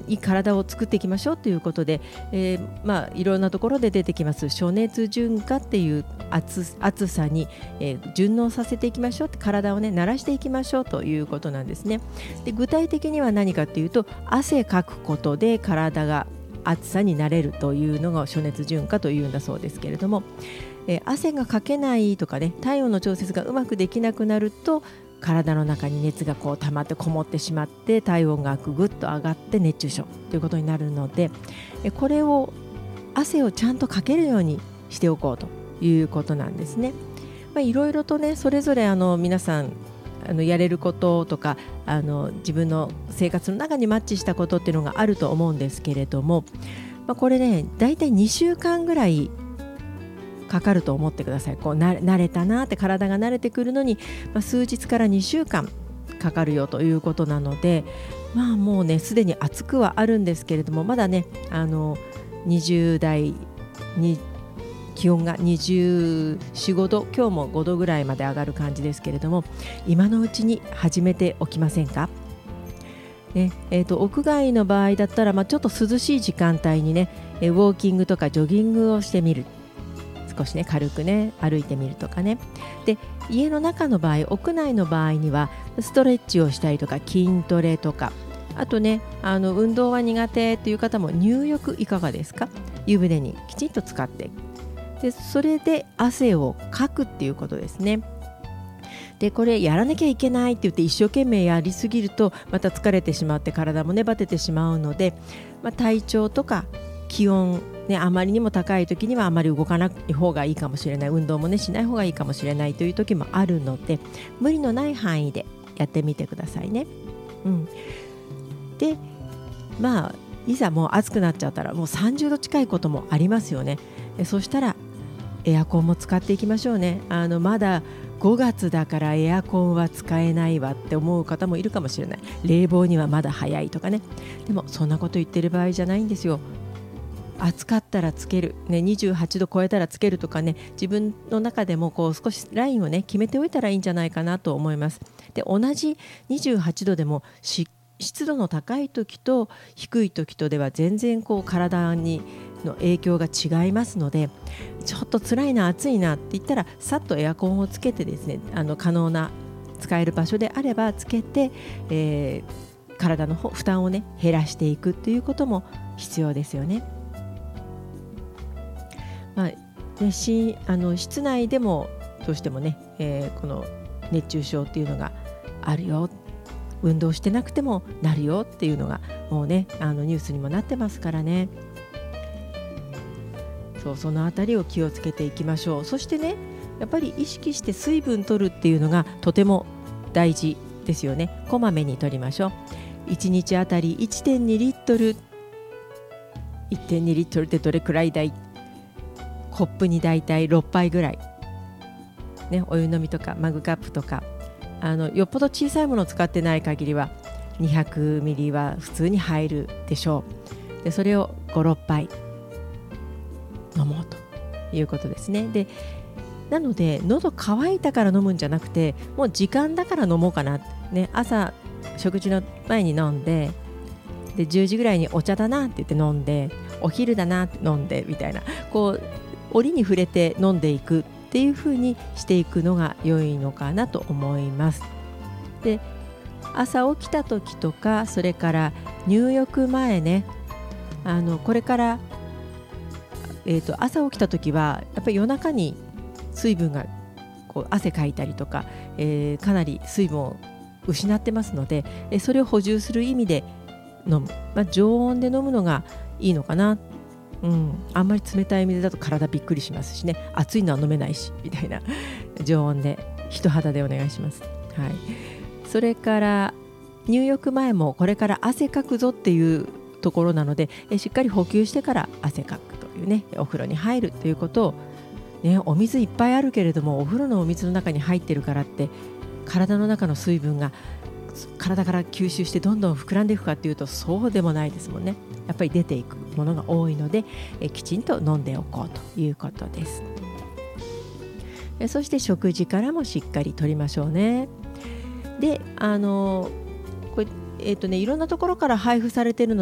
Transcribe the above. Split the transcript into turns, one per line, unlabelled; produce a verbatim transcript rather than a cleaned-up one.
いい体を作っていきましょうということで、えーまあ、いろんなところで出てきます暑熱順化っていう 暑, 暑さに、えー、順応させていきましょうって、体をね慣らしていきましょうということなんですね。で具体的には何かというと、汗かくことで体が暑さに慣れるというのが暑熱順化というんだそうですけれども、えー、汗がかけないとかね、体温の調節がうまくできなくなると体の中に熱がこう溜まってこもってしまって、体温がぐぐっと上がって熱中症ということになるので、えこれを汗をちゃんとかけるようにしておこうということなんですね。まあ、いろいろとねそれぞれあの皆さんあのやれることとか、あの自分の生活の中にマッチしたことっていうのがあると思うんですけれども、まあ、これねだいたいにしゅうかんぐらいかかると思ってください。こうな慣れたなって、体が慣れてくるのに、まあ、数日からにしゅうかんかかるよということなので、まあもうねすでに暑くはあるんですけれども、まだねあのにじゅう代に気温がにじゅうよん、ごど、今日もごどぐらいまで上がる感じですけれども、今のうちに始めておきませんかね。えーと、屋外の場合だったら、まあ、ちょっと涼しい時間帯にねウォーキングとかジョギングをしてみる、少しね軽くね歩いてみるとかね。で家の中の場合、屋内の場合にはストレッチをしたりとか筋トレとか、あとねあの運動は苦手という方も入浴いかがですか。湯船にきちんと浸かって、でそれで汗をかくっていうことですね。でこれやらなきゃいけないって言って一生懸命やりすぎると、また疲れてしまって体もねバテてしまうので、まあ、体調とか気温ね、あまりにも高い時にはあまり動かない方がいいかもしれない、運動もねしない方がいいかもしれないという時もあるので、無理のない範囲でやってみてくださいね。うん、でまあいざもう暑くなっちゃったらもうさんじゅうど近いこともありますよね。そしたらエアコンも使っていきましょうね。あのまだごがつだからエアコンは使えないわって思う方もいるかもしれない。冷房にはまだ早いとかね。でもそんなこと言ってる場合じゃないんですよ。暑かったらつける、ね、にじゅうはちど超えたらつけるとかね、自分の中でもこう少しラインをね決めておいたらいいんじゃないかなと思います。で同じにじゅうはちどでも湿度の高い時と低い時とでは全然こう体にの影響が違いますので、ちょっと辛いな暑いなって言ったらさっとエアコンをつけてですね、あの可能な使える場所であればつけて、えー、体の負担をね減らしていくっていうことも必要ですよね。まあね、しあの室内でもどうしてもね、えー、この熱中症っていうのがあるよ、運動してなくてもなるよっていうのがもうねあのニュースにもなってますからね。そうそのあたりを気をつけていきましょう。そしてねやっぱり意識して水分取るっていうのがとても大事ですよね。こまめに取りましょう。いちにちあたり いってんに リットル いってんに リットルってどれくらいだい、コップにだいたいろっぱいぐらい、ね、お湯飲みとかマグカップとか、あのよっぽど小さいものを使ってない限りはにひゃくミリは普通に入るでしょう。でそれをご、ろっぱい飲もうということですね。でなので喉乾いたから飲むんじゃなくて、もう時間だから飲もうかな、ね、朝食事の前に飲んで、でじゅうじぐらいにお茶だなって言って飲んで、お昼だなって飲んでみたいな、こう折に触れて飲んでいくっていう風にしていくのが良いのかなと思います。で朝起きた時とか、それから入浴前ね、あのこれから、えーと、朝起きた時はやっぱり夜中に水分がこう汗かいたりとか、えー、かなり水分を失ってますので、えそれを補充する意味で飲む、まあ、常温で飲むのがいいのかな。うん、あんまり冷たい水だと体びっくりしますしね、熱いのは飲めないしみたいな、常温で人肌でお願いします。はい、それから入浴前もこれから汗かくぞっていうところなので、えしっかり補給してから汗かくというね、お風呂に入るということを、ね、お水いっぱいあるけれどもお風呂のお水の中に入ってるからって体の中の水分が体から吸収してどんどん膨らんでいくかっていうとそうでもないですもんね。やっぱり出ていくものが多いので、えきちんと飲んでおこうということです。えそして食事からもしっかりとりましょうね。であのこれ、えーとね、いろんなところから配布されているの